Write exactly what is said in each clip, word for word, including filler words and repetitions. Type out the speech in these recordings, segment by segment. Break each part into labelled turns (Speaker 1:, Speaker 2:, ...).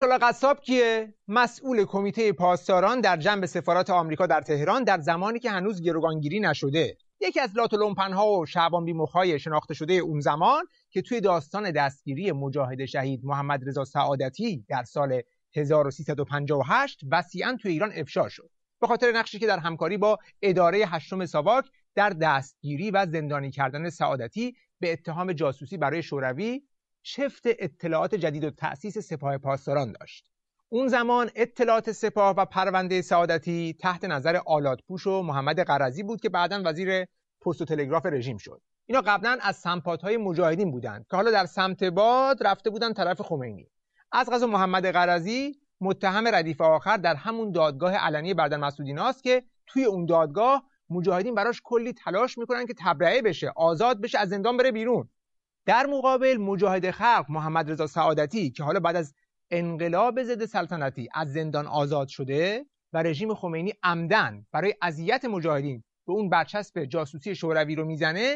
Speaker 1: ماشاءالله قصاب کیه؟ مسئول کمیته پاسداران در جنب سفارت آمریکا در تهران در زمانی که هنوز گروگانگیری نشده. یکی از لات و لومپن‌ها و شعبان بی‌مخ‌های شناخته شده اون زمان که توی داستان دستگیری مجاهد شهید محمد رضا سعادتی در سال هزار و سیصد و پنجاه و هشت وسیعاً توی ایران افشا شد، به خاطر نقشی که در همکاری با اداره هشتم ساواک در دستگیری و زندانی کردن سعادتی به اتهام جاسوسی برای شوروی، چفت اطلاعات جدید و تأسیس سپاه پاسداران داشت. اون زمان اطلاعات سپاه و پرونده سعادتی تحت نظر آلاتپوش و محمد قرضی بود که بعداً وزیر پست و تلگراف رژیم شد. اینا قبلا از سمپات‌های مجاهدین بودند که حالا در سمت باد رفته بودن طرف خمینی. از قضا محمد قرضی متهم ردیف آخر در همون دادگاه علنی بردن مسعودیناست که توی اون دادگاه مجاهدین براش کلی تلاش میکنن که تبرئه بشه، آزاد بشه، از زندان بره بیرون. در مقابل مجاهد خلق محمد رضا سعادتی که حالا بعد از انقلاب ضد سلطنتی از زندان آزاد شده و رژیم خمینی عمدن برای اذیت مجاهدین به اون برچسب جاسوسی شوروی رو میزنه،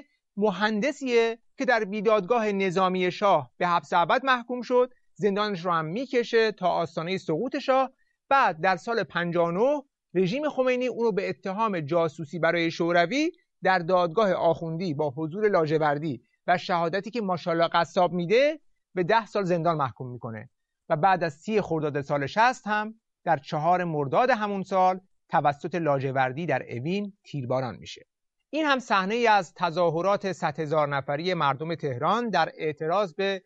Speaker 1: مهندسیه که در بیدادگاه نظامی شاه به حبس ابد محکوم شد، زندانش رو هم میکشه تا آستانه سقوط شاه. بعد در سال پنجاه و نه رژیم خمینی اونو به اتهام جاسوسی برای شوروی در دادگاه آخوندی با حضور لاجوردی و شهادتی که ماشاءالله قصاب میده به ده سال زندان محکوم میکنه و بعد از سی خرداد سال شصت هم در چهار مرداد همون سال توسط لاجوردی در اوین تیرباران میشه. این هم صحنه ای از تظاهرات صد هزار نفری مردم تهران در اعتراض به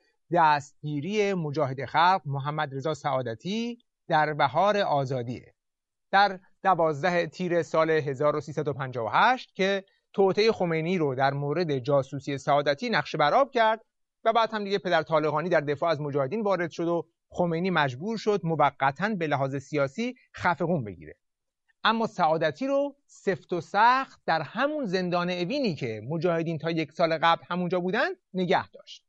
Speaker 1: دستگیری مجاهد خلق محمد رضا سعادتی در بهار آزادیه در دوازده تیر سال هزار و سیصد و پنجاه و هشت که توطئه خمینی رو در مورد جاسوسی سعادتی نقشه برآب کرد و بعد هم دیگه پدر طالقانی در دفاع از مجاهدین وارد شد و خمینی مجبور شد موقتاً به لحاظ سیاسی خفقون بگیره. اما سعادتی رو سفت و سخت در همون زندان اوینی که مجاهدین تا یک سال قبل همونجا بودن نگه داشت.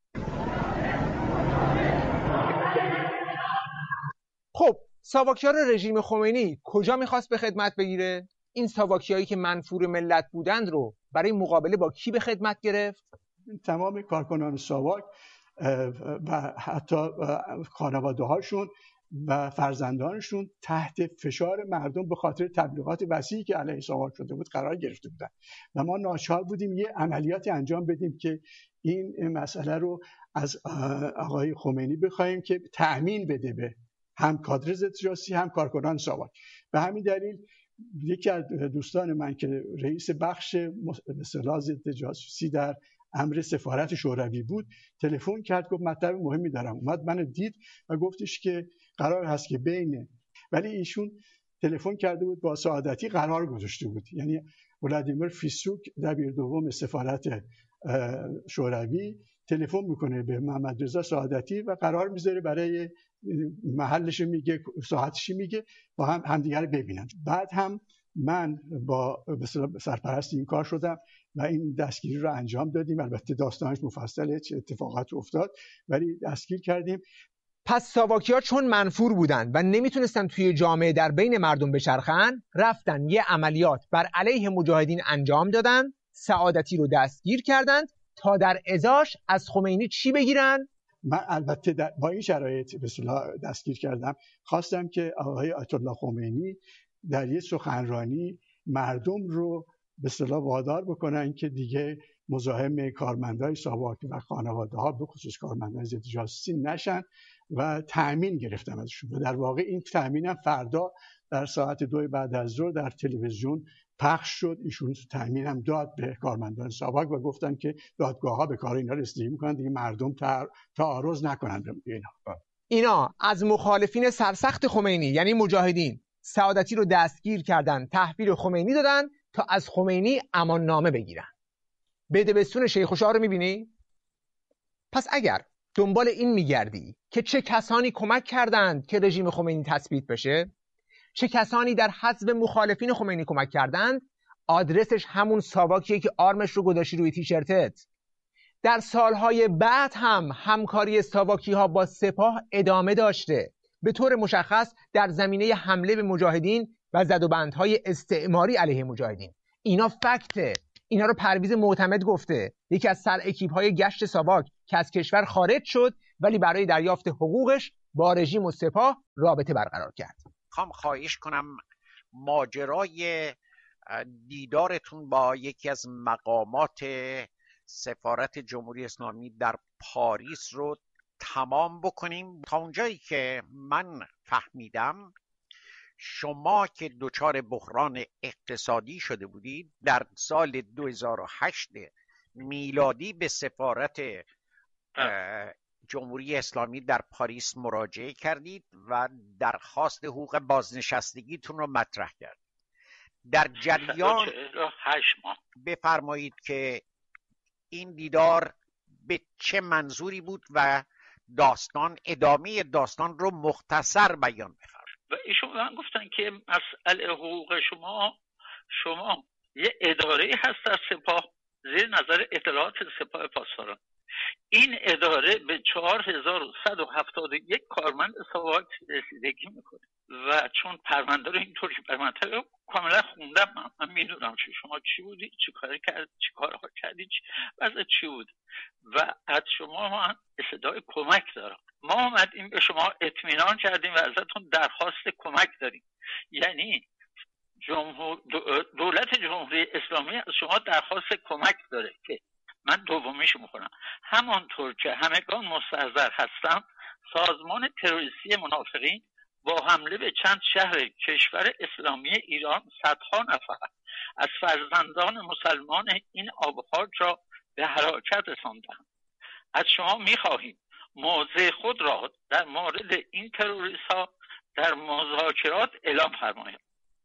Speaker 1: خب ساواکی‌ها رو رژیم خمینی کجا میخواست به خدمت بگیره؟ این ساواکی‌هایی که منفور ملت بودند رو برای مقابله با کی به خدمت گرفت؟
Speaker 2: تمام کارکنان ساواک و حتی خانواده هاشون و فرزندانشون تحت فشار مردم به خاطر تبلیغات وسیعی که علیه ساواک شده بود قرار گرفته بودن و ما ناچار بودیم یه عملیاتی انجام بدیم که این مسئله رو از آقای خمینی بخوایم که تأمین بده به هم کادر ضد جاسوسی هم کارکنان ساواک. به همین دلیل یکی از دوستان من که رئیس بخش اصطلاح ضد جاسوسی در امر سفارت شوروی بود تلفن کرد، گفت مطلب مهمی دارم. اومد منو دید و گفتش که قرار هست که بین، ولی ایشون تلفن کرده بود با سعادتی قرار گذاشته بود، یعنی ولادیمیر فیسوک دبیر دوم سفارت شوروی تلفن میکنه به محمد رضا سعادتی و قرار میذاره برای محلش میگه، ساعتش میگه، با هم همدیگه رو ببینن. بعد هم من با سرپرست این کار شدم و این دستگیری رو انجام دادیم. البته داستانش مفصله چه اتفاقات افتاد، ولی دستگیر کردیم.
Speaker 1: پس ساواکی‌ها چون منفور بودن و نمیتونستن توی جامعه در بین مردم بچرخن، رفتن یه عملیات بر علیه مجاهدین انجام دادن، سعادتی رو دستگیر کردند تا در ازاش از خمینی چی بگیرن؟
Speaker 2: من البته با این شرایط به اصطلاح دستگیر کردم. خواستم که آقای آیت الله خمینی در یه سخنرانی مردم رو به اصطلاح وادار بکنن که دیگه مزاحم کارمندای ساواک و خانواده‌ها به خصوص کارمندای ضد جاسوسی نشن و تأمین گرفتم ازشون. و در واقع این تأمینم فردا در ساعت دو بعد از ظهر در تلویزیون پخش شد. ایشون تأمینم داد به کارمندان ساواک و گفتن که دادگاه‌ها به کار اینا رسیدگی میکنن، دیگه مردم تعارض نکنن به اینا.
Speaker 1: اینا از مخالفین سرسخت خمینی یعنی مجاهدین سعادتی رو دستگیر کردن، تحویل خمینی دادن تا از خمینی امان نامه بگیرن. بده بستون شیخ و شاه رو میبینی؟ پس اگر دنبال این میگردی که چه کسانی کمک کردند که رژیم خمینی تثبیت بشه، چه کسانی در حزب مخالفین خمینی کمک کردند، آدرسش همون ساواکیه که آرمش رو گذاشتی روی تیشرتت. در سالهای بعد هم همکاری ساواکی ها با سپاه ادامه داشته، به طور مشخص در زمینه حمله به مجاهدین و زدوبندهای استعماری علیه مجاهدین. اینا فکته، اینا رو پرویز معتمد گفته، یکی از سر اکیپ های گشت ساواک که از کشور خارج شد ولی برای دریافت حقوقش با رژیم و سپاه رابطه برقرار کرد.
Speaker 3: خواهم خواهش کنم ماجرای دیدارتون با یکی از مقامات سفارت جمهوری اسلامی در پاریس رو تمام بکنیم. تا اونجایی که من فهمیدم شما که دچار بحران اقتصادی شده بودید در سال دو هزار و هشت میلادی به سفارت جمهوری اسلامی در پاریس مراجعه کردید و درخواست حقوق بازنشستگیتون رو مطرح کردید. در جریان
Speaker 4: هشت ماه
Speaker 3: بفرمایید که این دیدار به چه منظوری بود و داستان ادامه داستان رو مختصر بیان بفرمایید.
Speaker 4: و ایشون من گفتن که مسئله حقوق شما شما یه اداره هست در سپاه زیر نظر اطلاعات سپاه پاسداران. این اداره به چهار هزار و صد و هفتاد و یک کارمند ساواک رسیدگی میکنه و چون پرونده رو اینطوری پرونده کاملا خوندم، من, من میدونم چه شما چی بودی، چی کار کرد، چی کارها کردی، وضع چی بود و از شما من استدعای کمک دارم. ما آمدیم به شما اطمینان کردیم و ازتون درخواست کمک داریم. یعنی جمهور دولت جمهوری اسلامی از شما درخواست کمک داره که من دومیش میکنم. همانطور که همگان مستحضر هستم سازمان تروریستی منافقین با حمله به چند شهر کشور اسلامی ایران صدها نفر از فرزندان مسلمان این آبخاک را به هلاکت رساندند. از شما میخواهیم موضع خود را در مورد این تروریست ها در مذاکرات اعلام فرمایید.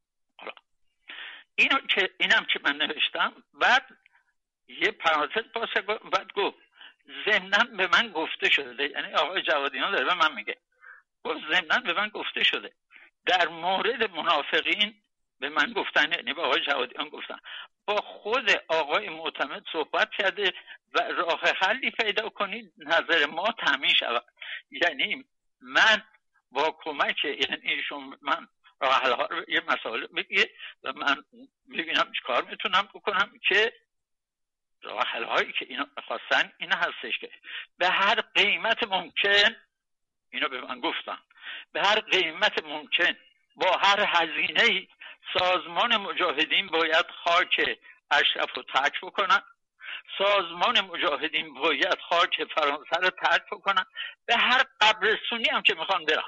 Speaker 4: اینو که اینم که من نوشتم. بعد یه پرانتز پاسه بعد گفت ضمناً به من گفته شده، یعنی آقای جوادیان داره به من میگه، گفت ضمناً به من گفته شده در مورد منافقین به من گفتن، یعنی به آقای جوادیان گفتن، با خود آقای معتمد صحبت کرده و راه حلی پیدا کنید نظر ما تامین شود. یعنی من با کمک یعنی ایشون من راه حل ها رو یه مسائل بگیه و من ببینم چیکار میتونم بکنم که راه حل هایی که اینا خواستن این هستش که به هر قیمت ممکن، اینو به من گفتن، به هر قیمت ممکن با هر هزینه‌ای سازمان مجاهدین باید خاک اشرف رو ترک بکنن، سازمان مجاهدین باید خاک فرانسه رو ترک بکنن، به هر قبرستونی هم که میخوان برن.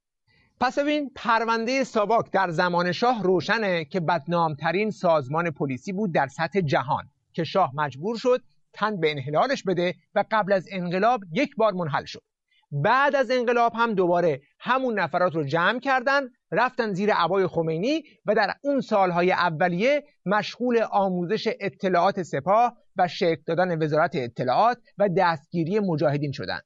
Speaker 1: پس ببین پرونده ساواک در زمان شاه روشنه که بدنامترین سازمان پلیسی بود در سطح جهان که شاه مجبور شد تن به انحلالش بده و قبل از انقلاب یک بار منحل شد. بعد از انقلاب هم دوباره همون نفرات رو جمع کردن، رفتن زیر عبای خمینی و در اون سالهای اولیه مشغول آموزش اطلاعات سپاه و شکل دادن وزارت اطلاعات و دستگیری مجاهدین شدند.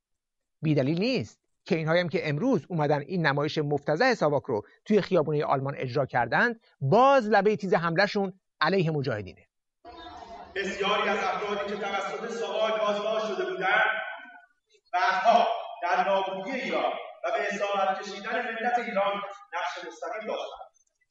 Speaker 1: بیدلیل نیست که اینهایی هم که امروز اومدن این نمایش مفتضح ساواک رو توی خیابونی آلمان اجرا کردند باز لبه تیز حملهشون علیه مجاهدینه.
Speaker 5: بسیاری از افرادی که توسط ساواک بازداشت شده بودند بعدها در نابودی ایران و به اسارت کشیدن ملت ایران نقش مستقیم داشتند.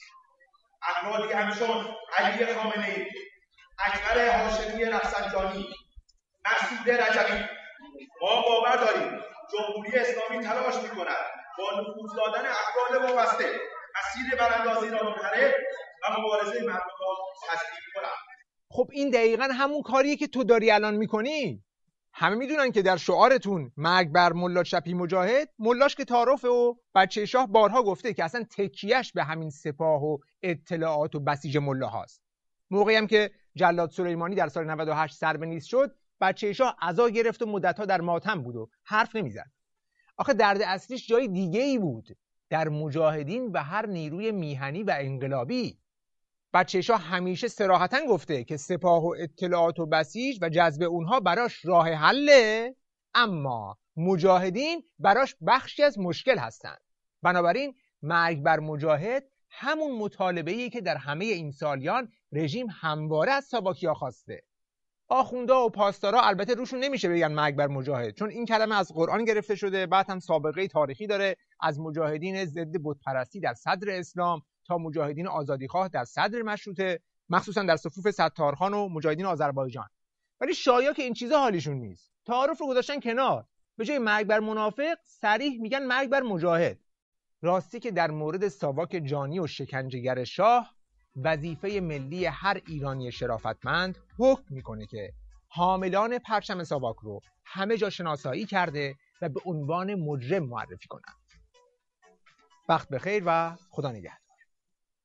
Speaker 5: افرادی همچون علی خامنه‌ای، اکبر هاشمی رفسنجانی، مسعود رجبی. ما باور داریم جمهوری اسلامی تلاش می‌کند با نفوذ دادن افراد وابسته مسیر براندازی را منحرف و مبارزه مردم را تضعیف کند.
Speaker 1: خب این دقیقاً همون کاریه که تو داری الان میکنی. همه میدونن که در شعارتون مرگ بر ملا چپی مجاهد، ملاش که تعارفه و بچه شاه بارها گفته که اصلا تکیهش به همین سپاه و اطلاعات و بسیج ملا هاست. موقعی هم که جلاد سلیمانی در سال نود و هشت سر به نیست شد بچه شاه عزا گرفت و مدتها در ماتم بود و حرف نمیزد. آخه درد اصلیش جای دیگه ای بود، در مجاهدین و هر نیروی میهنی و انقلابی. بچه شاه همیشه صراحتاً گفته که سپاه و اطلاعات و بسیج و جذب اونها براش راه حله، اما مجاهدین براش بخشی از مشکل هستند. بنابراین مرگ بر مجاهد همون مطالبه‌ایه که در همه این سالیان رژیم همواره از ساواکیا خواسته. آخوندا و پاسدارا البته روشون نمیشه بگن مرگ بر مجاهد، چون این کلمه از قرآن گرفته شده، بعد هم سابقه تاریخی داره از مجاهدین ضد بتپرستی در صدر اسلام تا مجاهدین آزادیخواه در صدر مشروطه، مخصوصا در صفوف ستارخان و مجاهدین آذربایجان. ولی شایا که این چیزا حالیشون نیست، تعارف رو گذاشتن کنار. به جای مرگ بر منافق صریح میگن مرگ بر مجاهد. راستی که در مورد ساواک جانی و شکنجهگر شاه وظیفه ملی هر ایرانی شرافتمند حکم میکنه که حاملان پرچم ساواک رو همه جا شناسایی کرده و به عنوان مجرم معرفی کنند. وقت بخیر و خدا نگهدار.